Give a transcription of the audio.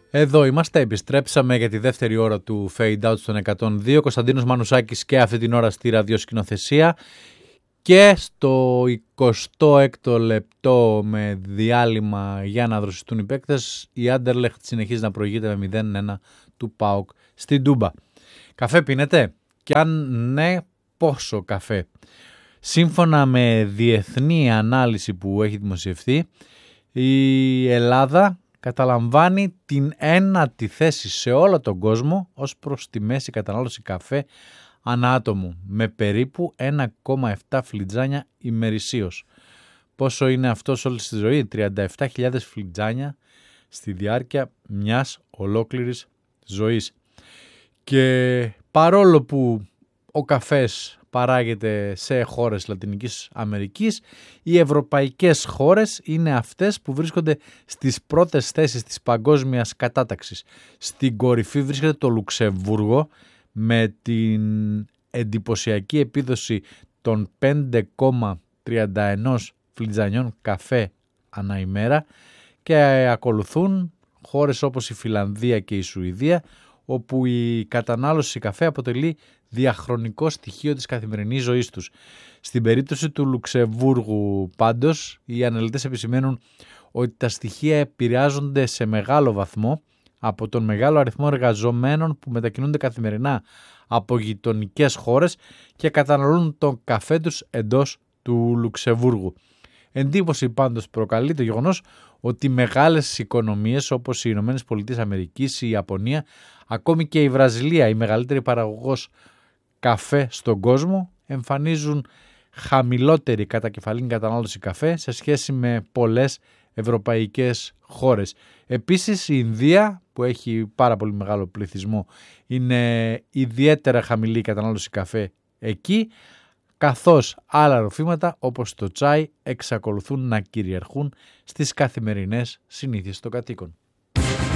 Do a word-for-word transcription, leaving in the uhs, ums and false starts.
Εδώ είμαστε, επιστρέψαμε για τη δεύτερη ώρα του Fade Out στον εκατόν δύο. Κωνσταντίνος Μανουσάκης και αυτή την ώρα στη ραδιοσκηνοθεσία. Και στο εικοστό έκτο λεπτό με διάλειμμα για να δροσιστούν οι παίκτες, η Άντερλεχτ συνεχίζει να προηγείται με μηδέν ένα του ΠΑΟΚ στην Τούμπα. Καφέ πίνετε? Και αν ναι, πόσο καφέ? Σύμφωνα με διεθνή ανάλυση που έχει δημοσιευθεί, η Ελλάδα καταλαμβάνει την ένατη θέση σε όλο τον κόσμο ως προς τη μέση κατανάλωση καφέ ανά άτομο, με περίπου ένα κόμμα επτά φλιτζάνια ημερησίως. Πόσο είναι αυτό σε όλη τη ζωή? τριάντα επτά χιλιάδες φλιτζάνια στη διάρκεια μιας ολόκληρης ζωής. Και παρόλο που ο καφές παράγεται σε χώρες Λατινικής Αμερικής, οι ευρωπαϊκές χώρες είναι αυτές που βρίσκονται στις πρώτες θέσεις της παγκόσμιας κατάταξης. Στην κορυφή βρίσκεται το Λουξεμβούργο με την εντυπωσιακή επίδοση των πέντε κόμμα τριάντα ένα φλιτζανιών καφέ ανά ημέρα, και ακολουθούν χώρες όπως η Φιλανδία και η Σουηδία, όπου η κατανάλωση καφέ αποτελεί διαχρονικό στοιχείο της καθημερινής ζωής τους. Στην περίπτωση του Λουξεμβούργου πάντως, οι αναλυτές επισημαίνουν ότι τα στοιχεία επηρεάζονται σε μεγάλο βαθμό από τον μεγάλο αριθμό εργαζομένων που μετακινούνται καθημερινά από γειτονικές χώρες και καταναλώνουν τον καφέ τους εντός του Λουξεμβούργου. Εντύπωση πάντως προκαλεί το γεγονός ότι μεγάλες οικονομίες όπως οι Ηνωμένες Πολιτείες Αμερικής, η Ιαπωνία, ακόμη και η Βραζιλία, η μεγαλύτερη παραγωγός καφέ στον κόσμο, εμφανίζουν χαμηλότερη κατακεφαλήν κατανάλωση καφέ σε σχέση με πολλές ευρωπαϊκές χώρες. Επίσης η Ινδία, που έχει πάρα πολύ μεγάλο πληθυσμό, είναι ιδιαίτερα χαμηλή η κατανάλωση καφέ εκεί, καθώς άλλα ροφήματα όπως το τσάι εξακολουθούν να κυριαρχούν στις καθημερινές συνήθειες των κατοίκων.